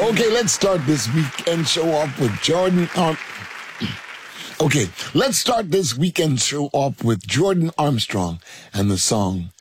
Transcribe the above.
Okay, let's start this weekend show off with Jordan. Okay, let's start this weekend show off with Jordan Armstrong and the song